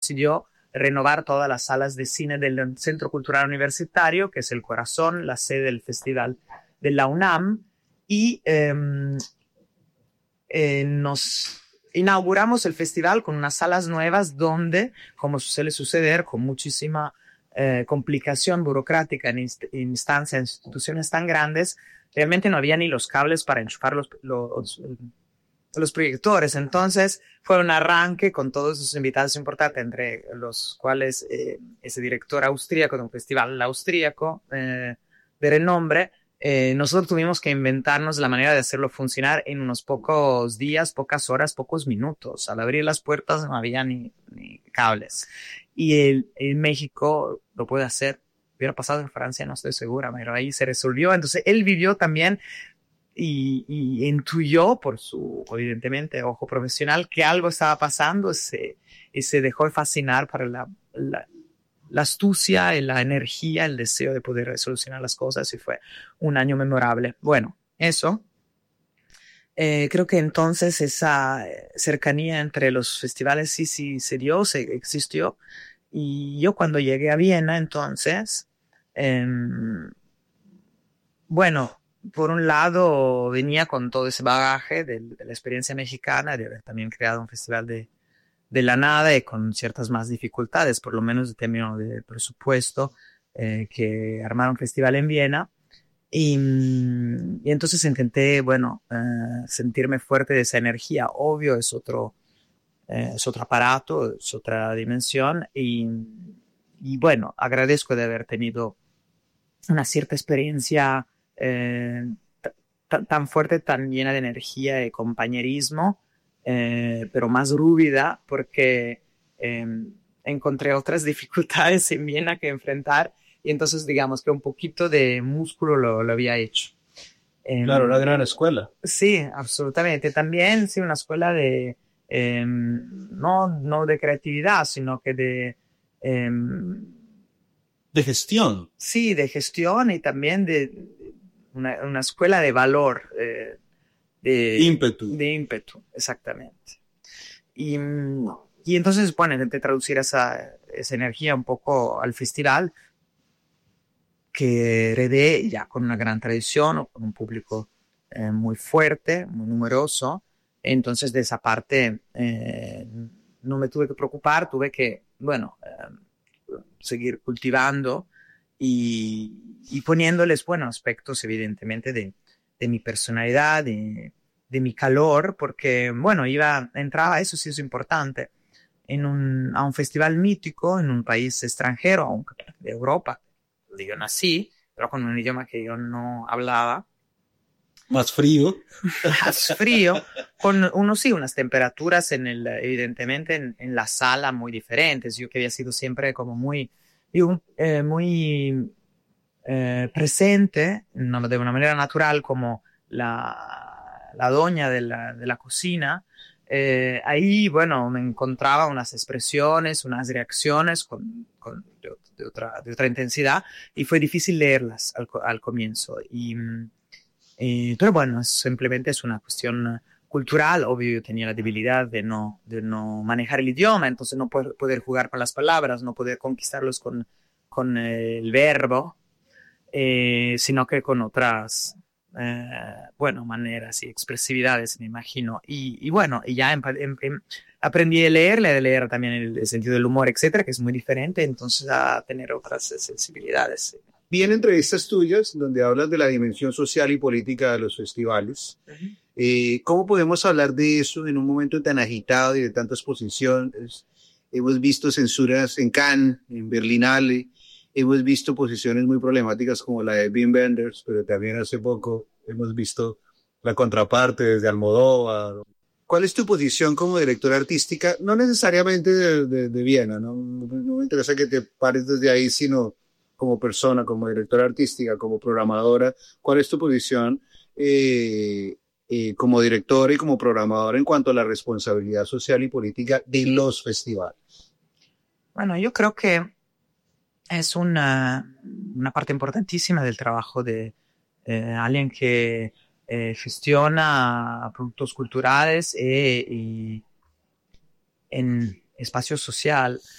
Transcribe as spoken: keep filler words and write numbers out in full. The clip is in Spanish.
decidió renovar todas las salas de cine del Centro Cultural Universitario, que es el corazón, la sede del festival de la UNAM, y eh, eh, nos inauguramos el festival con unas salas nuevas donde, como suele suceder, con muchísima eh, complicación burocrática en inst- instancias, en instituciones tan grandes, realmente no había ni los cables para enchufar los, los, los proyectores. Entonces fue un arranque con todos sus invitados importantes, entre los cuales eh, ese director austríaco de un festival austríaco eh, de renombre. Eh, nosotros tuvimos que inventarnos la manera de hacerlo funcionar en unos pocos días, pocas horas, pocos minutos. Al abrir las puertas no había ni, ni cables. Y el, en México lo puede hacer. Hubiera pasado en Francia, no estoy segura, pero ahí se resolvió. Entonces él vivió también y, y intuyó por su, evidentemente, ojo profesional que algo estaba pasando y se, y se dejó fascinar para la, la la astucia y la energía, el deseo de poder solucionar las cosas, y fue un año memorable. Bueno, eso. Eh, creo que entonces esa cercanía entre los festivales sí, sí se dio, se existió. Y yo cuando llegué a Viena, entonces, eh, bueno, por un lado venía con todo ese bagaje de, de la experiencia mexicana, de haber también creado un festival de de la nada y con ciertas más dificultades, por lo menos en términos de presupuesto, eh, que armar un festival en Viena. Y, y entonces intenté, bueno, eh, sentirme fuerte de esa energía. Obvio, es otro, eh, es otro aparato, es otra dimensión. Y, y bueno, agradezco de haber tenido una cierta experiencia eh, t- tan fuerte, tan llena de energía y compañerismo, eh, pero más rúbida, porque eh, encontré otras dificultades en Viena que enfrentar, y entonces digamos que un poquito de músculo lo, lo había hecho. Eh, Claro, una gran escuela. sí, absolutamente. También, sí, una escuela de, eh, no, no de creatividad, sino que de, eh, De gestión. sí, de gestión, y también de una, una escuela de valor, eh, de, Ímpetu. de ímpetu, exactamente. Y, y entonces, bueno, intenté traducir esa, esa energía un poco al festival, que heredé ya con una gran tradición, con un público eh, muy fuerte, muy numeroso. Entonces, de esa parte, eh, no me tuve que preocupar, tuve que, bueno, eh, seguir cultivando y, y poniéndoles, bueno, aspectos, evidentemente, de, de mi personalidad, de, de mi calor, porque, bueno, iba, entraba, eso sí es importante, en un, a un festival mítico en un país extranjero, aunque de Europa, donde yo nací, pero con un idioma que yo no hablaba. Más frío. Más frío, con unos sí, unas temperaturas en el, evidentemente en, en la sala muy diferentes. Yo que había sido siempre como muy, digo, eh, muy eh, presente, no, de una manera natural, como la, la doña de la, de la cocina. Eh, ahí, bueno, me encontraba unas expresiones, unas reacciones con, con, de, de, otra, de otra intensidad, y fue difícil leerlas al, al comienzo. Y, eh, pero bueno, simplemente es una cuestión cultural. Obvio, yo tenía la debilidad de no, de no manejar el idioma, entonces no poder, poder jugar con las palabras, no poder conquistarlos con, con el verbo, eh, sino que con otras, eh, bueno, maneras y expresividades, me imagino. Y, y bueno, y ya en, en, en, aprendí a leer, a leer también el, el sentido del humor, etcétera, que es muy diferente, entonces a tener otras sensibilidades. Vi en entrevistas tuyas donde hablas de la dimensión social y política de los festivales. Uh-huh. Eh, ¿Cómo podemos hablar de eso en un momento tan agitado y de tantas posiciones? Hemos visto censuras en Cannes, en Berlinale, hemos visto posiciones muy problemáticas como la de Wim Wenders, pero también hace poco hemos visto la contraparte desde Almodóvar. ¿Cuál es tu posición como directora artística? No necesariamente de, de, de Viena, ¿no? No me interesa que te pares desde ahí, sino como persona, como directora artística, como programadora. ¿Cuál es tu posición eh, eh, como directora y como programadora en cuanto a la responsabilidad social y política de los festivales? Bueno, yo creo que es una, una parte importantísima del trabajo de eh, alguien que eh, gestiona productos culturales e, y en espacio social,